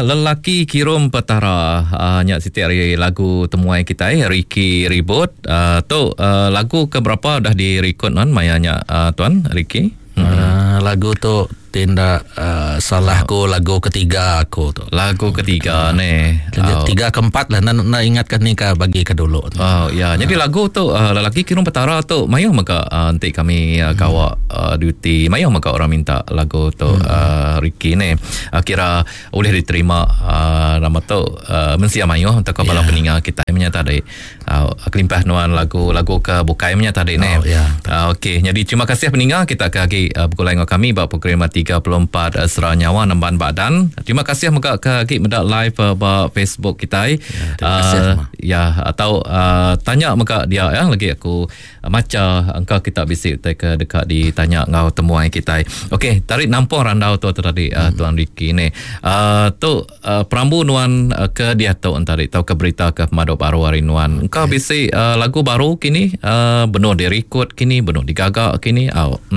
lelaki kirum petara nyak Siti hari lagu temuai kita Ricky Ribut tu lagu keberapa dah direkod kan mayanya tuan Ricky? Lagu tu tindak salahku lagu ketiga aku tu. Lagu ketiga ni. Tiga keempat lah nak ingatkan ni ke bagi ke dulu. Oh ya, jadi lagu tu lelaki kirum petara tu mayah maka nanti kami kawak duty mayah maka orang minta lagu tu Ricky ni kira boleh diterima nama tu mensia mayah untuk kepala peningat kita menyata dari kelimpah nuan lagu ke bukai menyata dari ni. Okey, jadi terima kasih peningat kita kaki pukul dengan kami bab pukul 5.34 Serah Nyawa Namban Badan. Terima kasih maka kaki mendak live ba Facebook kita. Terima kasih. Atau tanya maka dia lagi aku maca engkau kita bisik ke dekat ditanya ngau temuan kita. Okey, tarik nampung randau tu tadi tuan Ricky ni. Tu perambu nuan ke dia tu tadi tahu ke berita ke Madop baru hari nuan. Engkau bisik lagu baru kini benar direkod kini benar digagak kini.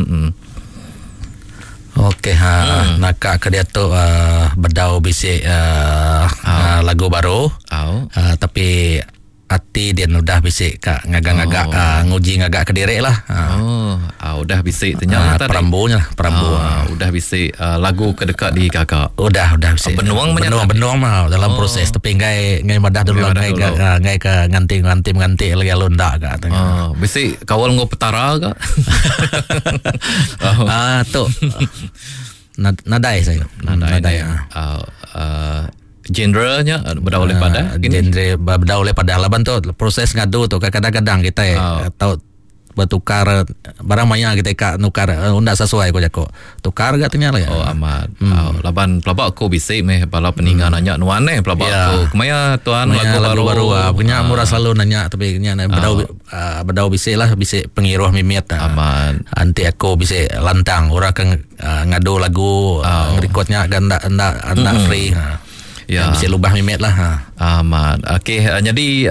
Okey, nakak ke dia tu berdau bisik lagu baru. Tapi hati dia udah bisik kak ngagak-ngagak nguji ngagak ke direk lah. Udah bisik ternyata perambunya perambu. Udah bisik lagu ke dekat di kakak. Udah bisik. Benuang mah dalam proses tapi ngai madah dulu ngai ke nganti lagi alunda kak. Bisik kawal ngo petara kak. Tu. Nadai saya. Nadai. Genrenya berdau oleh pada genre berdau oleh pada laban tu proses ngadu tu kadang-kadang kita tahu bertukar barang maya kita nukar unda sesuai ko jako tukar katanya lah ya. Amat laban pelabak aku bisik meh bala peningan nanya nuan pelabak aku kemaya tuan lagu baru punya murah selalu nanya tapi nya berdau bisik lah bisik pengiruh mimit aman anti aku bisik lantang orang kan ngadu lagu rekodnya kan anda free bisa lubah mimit lah. Aman. Okey, jadi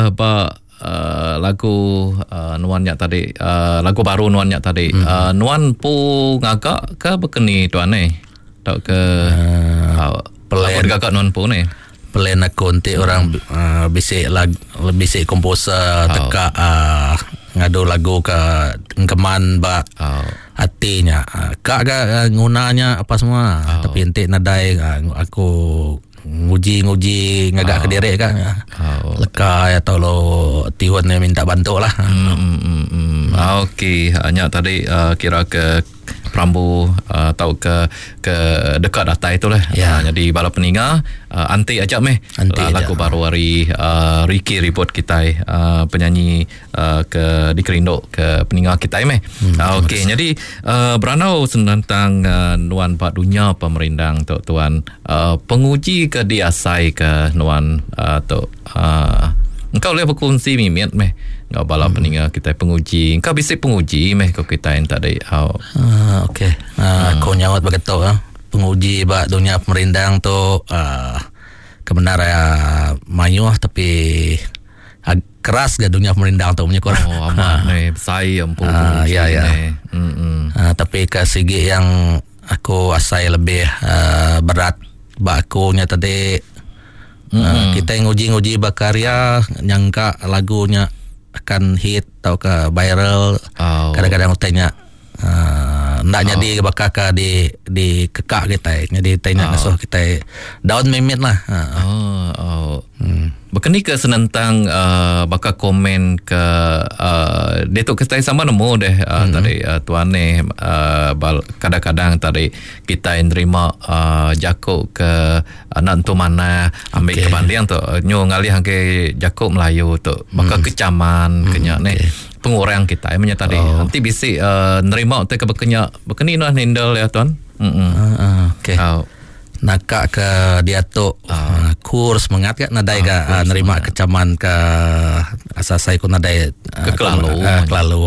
lagu nuannya tadi lagu baru nuannya tadi nuan pu ngagak ke bekeni tuan ni tak ke pelan gagak nuan pu ni pelan aku nanti orang bisik komposer teka ngadu lagu ke keman ba hatinya kak gunanya apa semua tapi nanti nadai aku nguji ngagak ke direk kan leka atau lo tiwan yang minta bantu lah. Okey, hanya tadi kira ke perambu tahu ke dekat data itulah. Jadi bala peninga anti ajak meh lagu baru hari Ricky Ribut kita penyanyi ke di Kerindok ke peninga kita meh. Okey, jadi beranau tentang nuan pak dunia pemerindang tuan penguji ke diasai ke nuan tu engkau boleh berkongsi mimit meh ngau bala peninga kita penguji engkau bisik penguji meh kau kita yang tadi okey kau nyawat begitu penguji ba dunia pemerindang tu kebenaran mayuh tapi keras ke dunia pemerindang tu punya korang amat ni saya empuk tapi ke segi yang aku asai lebih berat ba aku nya tadi kita nguji berkarya nyangka lagunya akan hit atau ke viral kadang-kadang tanya nak jadi bakal di kekak kita jadi tanya ngasuh kita down mimit lah. Bekeni ke senentang bakal komen ke detok kita sama nemu deh tadi tuan ni kadang-kadang tadi kita yang terima jakuk ke anak tu mana ambil ke banding tu nyu ngalih ke jakuk Melayu tu bakal kecaman kenyak ni pengurang kita emangnya tadi nanti bisik nerima tu ke bekeni noh handle ya tuan. Okey. Nakak ke dia tu kurs mengat kan nadai ke nerima kecaman ke asas saya ku nadai kelalu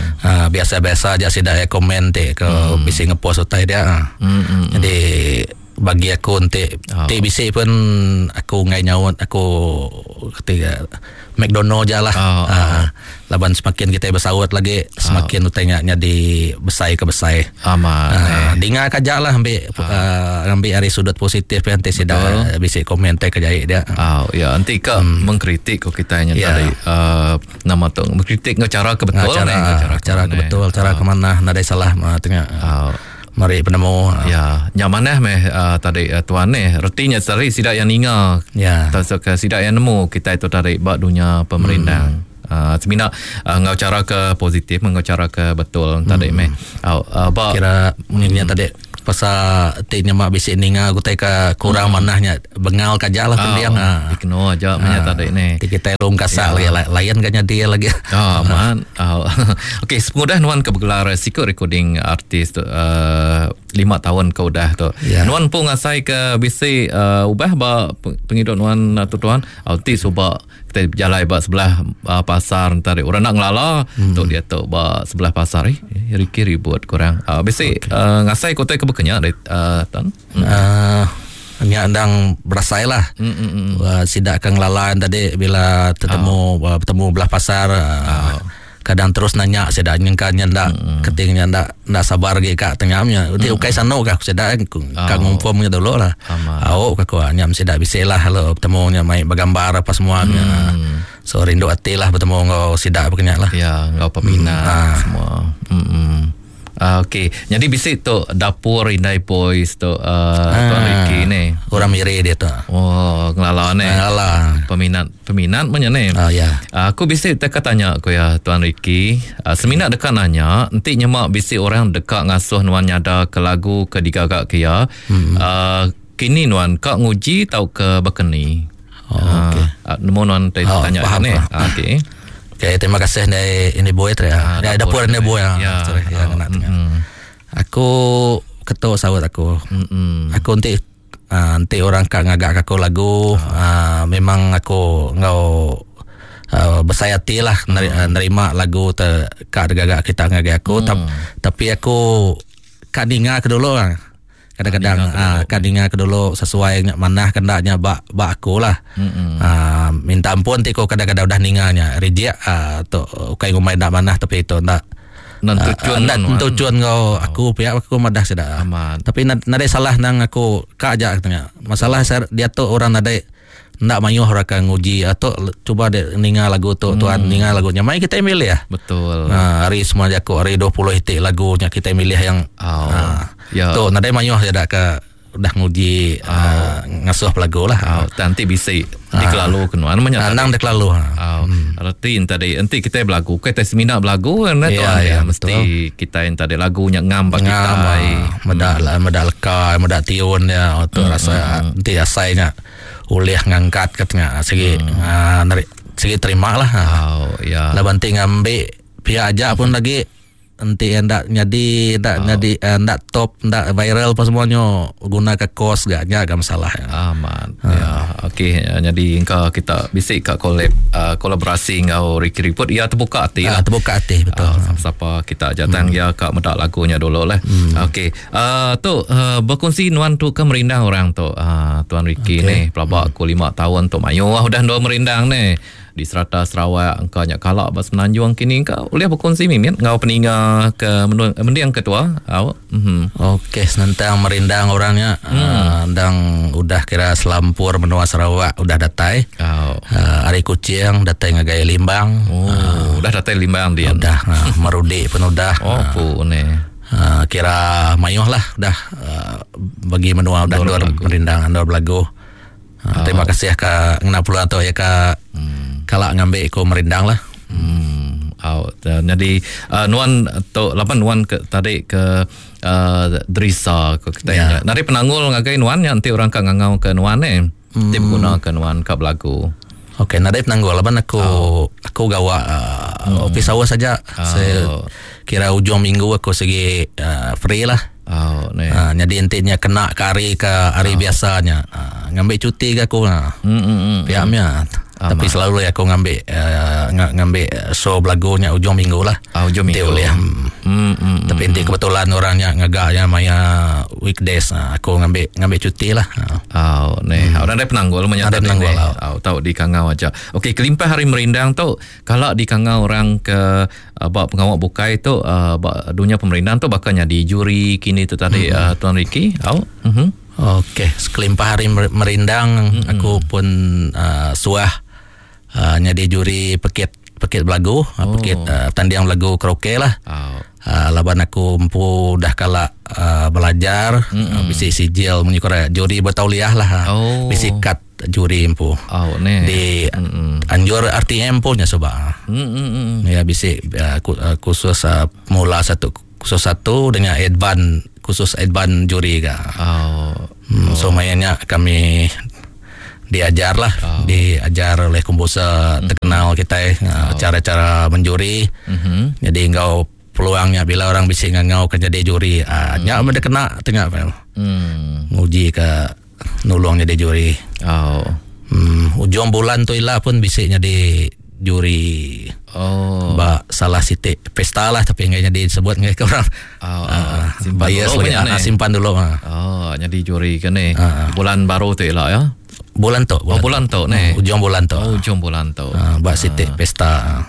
biasa-biasa aja sih dah komen te ke bisi ngepost utai dia jadi bagi aku untuk TBC pun aku ngai nyawat aku ketika McDonald je lah. Laban semakin kita bersawat lagi semakin utangnya di besai ke besai. Aman. Dengar kajak lah ambil dari sudut positif nanti sudah bisa komentar kejaya dia. Ya nanti kak mengkritik kok kita hanya dari nama tu mengkritik cara kebetul cara kebetul cara kemana nadai salah tengah. Mari penemu nyaman tadi tuan retinya tadi sidak yang ninga tak sidak yang nemu kita itu tadi bak dunia pemerintah semina ngau cara ke positif ngau cara ke betul tadi kira mungkinnya tadi pasal tinya mak bisi ninga aku teka kurang manahnya bengal kajak lah pendiang dikeno aja menyata tadi ni kita long kasak lagi layan kanya dia lagi aman. Okey semudah nuan ke bergelar sikut recording artis tu 5 tahun kau dah tu nuan pun ngasai ke bisi ubah ba pengidot nuan tu tuan artis ubah kita jalan ba sebelah pasar tadi orang nak ngelala tu dia tu ba sebelah pasar Ricky ribut kurang bisi ngasai kau ke kenya tan nya andang berasai lah sidak kang lalan tadi bila bertemu belah pasar kadang terus nanya sedak nyengkanya ndak ketingnya ndak sabar ge kak tengahnya uti ukai sano kak sedak kang ngumpulnya dulu lah aku nyam sedak bisa lah lo bertemunya mai bergambar apa semuanya so rindu hati lah bertemu ngau sidak berkenyak lah ngau peminat semua. Okey, jadi bisik tu dapur Indai Boys tu Tuan Ricky ni. Orang miri dia tu. Oh, ngelala ni. Peminat mana ni? Aku bisik teka tanya aku Tuan Ricky. Seminat dekat nanya, nanti nyemak bisik orang dekat ngasuh nuan nyada ke lagu ke digagak kia. Kini nuan kak nguji tau ke bakeni. Okey. Nemu nuan tanya ni. Okey. Okay, terima kasih dari ini boy dari dapur ini boy aku ketua sawat aku nanti orang kak ngagak aku lagu memang aku ngau bersayati lah nerima lagu kak gagak kita ngagak aku tapi aku kak dengar ke dulu lah kadang-kadang kadinga ke dulu sesuai manah kendaknya bak aku lah minta ampun tiko kadang-kadang udah ninganya reject tu kai ngomai dak manah tapi itu ndak tujuan kau aku pihak aku madah sudah tapi nadai salah nang aku kak aja katanya masalah dia tu orang nadai ndak mayuh raka nguji atau coba dek ninga lagu tu tuan ninga lagunya mai kita milih ya betul hari semua aku hari 20 itik lagunya kita milih yang tu nadai mayuh ya dak ke dah nguji ngasuh lagu lah nanti bisa dikelalu kenuan menyatakan nang dikelalu arti tadi nanti kita berlagu kita semina berlagu kan mesti kita yang tadi lagunya ngambak kita medal tiun ya tu rasa nanti asainya ulih ngangkat katanya segi terima lah lah banting ngambil pihak aja pun lagi nanti ndak ndak top ndak viral apa semuanya guna ke kos gaknya agak masalah aman okey jadi engkau kita bisik kat kolaborasi ngau Ricky Report terbuka hati lah terbuka hati betul siapa kita jatang kat medak lagunya dulu lah okey tu berkongsi nuan tu ke merindang orang tu Tuan Ricky ni pelabak aku 5 tahun tu mayu udah 2 merindang ni di Serata Sarawak engkau nyak kalak bas Menanjung kini engkau boleh berkongsi mimin ngau peninggal ke mendiang ketua okey senantang merindang orangnya dan udah kira selampur menua Sarawak udah datai hari kucing datai ngagaya Limbang udah datai Limbang dia udah merudi pun udah kira mayuh lah udah bagi menua udah merindang andor belagu terima kasih Kak ngena pula tu ya Kak kalau ngambil iko merindang lah. Jadi nuan tu lapan nuan tadi ke Drisa ke kita nari penanggul ngagai nuan nanti orang kang ngangau ke nuan tip guna ke nuan ke belagu. Okey nari penanggul lapan aku gawa office hour saja. Saya kira ujung minggu aku segi free lah. Jadi intinya kena ke hari biasanya ngambil cuti ke aku pihaknya Tapi selalu aku ngambil show belagunya ujung minggu lah. Ujung minggu. Tapi inti kebetulan orangnya ngagaknya maya weekdays. Aku ngambil cuti lah. Orang ada penanggul menyatakan tahu di Kangau aja. Okey, kelimpah hari merindang tu kalau di Kangau orang ke pengawak bukai tu dunia pemerintahan tu bakalnya di juri kini tu tadi Tuan Ricky. Okey, sekelimpah hari merindang aku pun suah nyadi juri pekit belagu, pekit tandiang belagu karaoke lah. Laban aku empu dah kala belajar bisi sijil menyukur juri bertauliah lah. Bisi kat juri empu. Di anjur RTM punya coba. Ya bisi khusus mula khusus 1 dengan khusus advan juri ka. So mayanya kami diajar oleh komposer terkenal kita cara-cara menjuri. Jadi engkau peluangnya bila orang bising ngau kan jadi juri nya ada kena tengah nguji ke nulung jadi juri. Ujung bulan tu ilah pun bising jadi juri. Salah sitik pesta lah tapi enggaknya disebut enggak ke orang. Simpan dulu. Jadi juri kan ni. Bulan baru tu ilah ya. Bulan tu ujung bulan tu bak sitik pesta.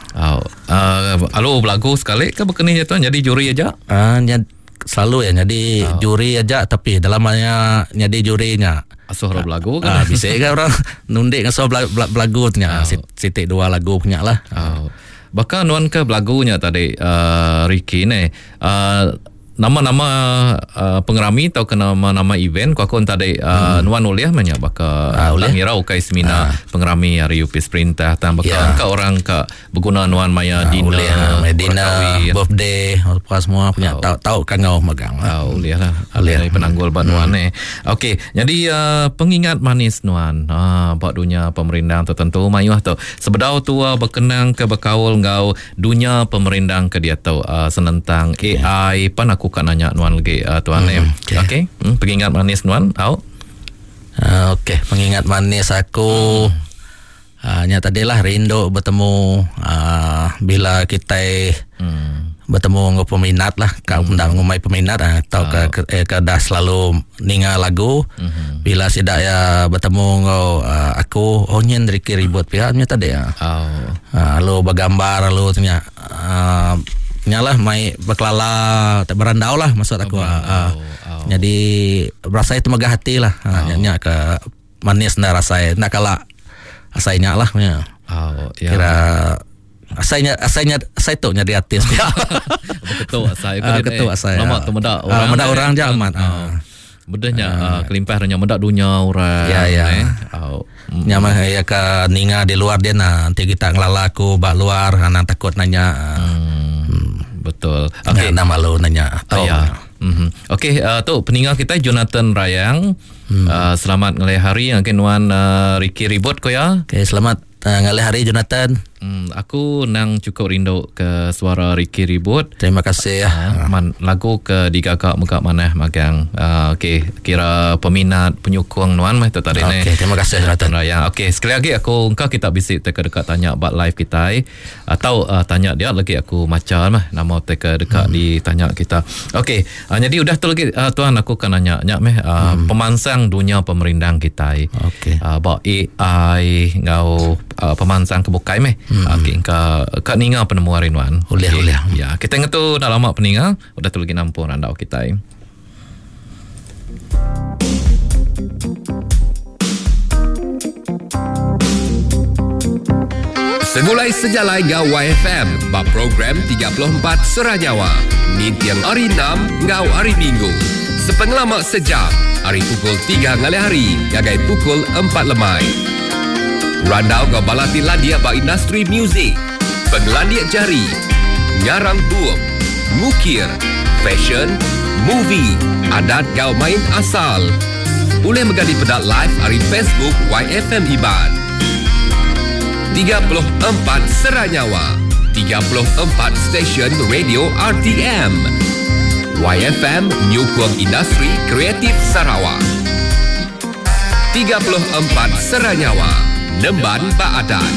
Alo belagu sekali ke berkenih tu jadi juri aja? Selalu ya jadi juri aja tapi dalamnya jadi jurinya asuh belagu kan. Bisa kan orang nundik kan belagu nya sitik 2 lagu punya lah. Bahkan nuan ke belagunya tadi Ricky ni nama-nama pengerami atau ke nama-nama event ku aku tadi nuan uliah manya baka ngirau kai semina pengerami hari upis perintah tan baka orang ka berguna nuan maya dinner birthday apa semua punya tahu kan ngau magang uliah lah penanggul banuan ni. Okey, jadi pengingat manis nuan buat dunia pemerintahan tertentu mayuh tu sebedau tua berkenang ke berkaul ngau dunia pemerintahan ke dia tu senentang AI pan aku kan nanya nuan lagi tuan okey pengingat manis nuan okey pengingat manis aku nya tadilah rindu bertemu bila kita bertemu dengan peminat lah kau undang ngumai peminat atau ke dah selalu ninga lagu bila sidak ya bertemu ngau aku nyen Ricky ribut pihaknya tadi lalu bergambar lalu tanya nyalah mai berkelala berandau lah maksud aku. Jadi rasa itu megah hati lah nya ke manis na rasa nak kala asainya lah punya. Kira asainya tu nya di artis. Ketua asai ketua asai. Lama tu medak orang jaman. Bedanya kelimpah nya medak dunia orang. Nyamah ya ke ninga di luar dia nanti kita ngelala aku bak luar anak takut nanya. Betul. Okey, nama lo nanya. Okey, tu peninggal kita Jonathan Rayang. Selamat ngelih hari yang nuan Ricky ribut ko ya. Okey, selamat ngelih hari Jonathan. Aku nang cukup rindu ke suara Ricky ribut. Terima kasih ya. Lagu ke digagak muka mana magang. Okey, kira peminat penyokong nuan mah tu tadi ni. Okey, terima kasih Jonathan Rayang. Okey, sekali lagi aku engkau kita bisik dekat tanya about live kita atau tanya dia lagi aku macam mah nama dekat ditanya kita. Okey, jadi udah tu lagi tuan aku kan nanya pemansang dunia pemerintahan kita. Okey. About AI ngau pemansang kebukai meh. Okey, kak ninga penemu harinuan. Boleh. Ya, kita ngetu dah lama peninga, udah tu lagi nampun randau kita. Segulai sejalai ngau YFM, bab program 34 Serajawa. Mintiang hari 6 ngau hari Minggu. Sepengelama sejam, hari pukul 3 ngalih hari, gagai pukul 4 lemai. Randau ngau balati landia ba industri muzik, penglandia jari, nyarang buam, ngukir, fashion, movie, adat ngau main asal. Boleh megadi pedak live hari Facebook YFM Iban. 34 Seranyawa, 34 stesen radio RTM. YFM Nyukung Industri Kreatif Sarawak. 34 Seranyawa, Nemban Baadan.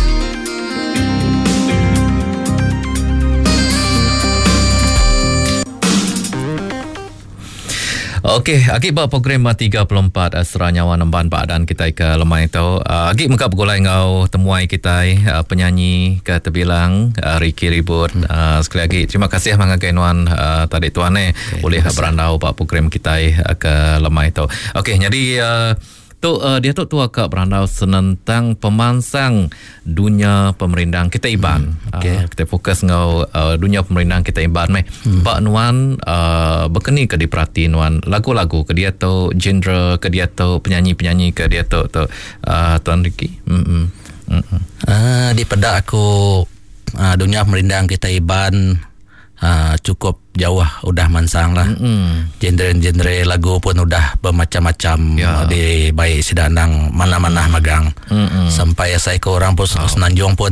Okey, akibat program 34 Seranyawa Nemban Baadan kita ke lemai tu. Agi mengkap golai ngau temuai kita penyanyi ke terbilang Ricky Ribut. Sekali lagi terima kasih mangagai nuan tadi tuan boleh berandau pak program kita ke lemai tu. Okey, jadi dia tu agak berandau senentang pemansang dunia pemerintahan kita iban. Kita fokus ngau dunia pemerintahan kita iban Pak Nuan berkeni ke diperhati Nuan lagu-lagu ke dia tu genre ke dia tu penyanyi-penyanyi ke dia tu Tuan Ricky. Di pedak aku dunia pemerintahan kita iban cukup jauh udah mansang lah. Genre-genre lagu pun udah bermacam-macam di baik Sidanang mana-mana magang. Sampai saya ke orang pun Senanjung pun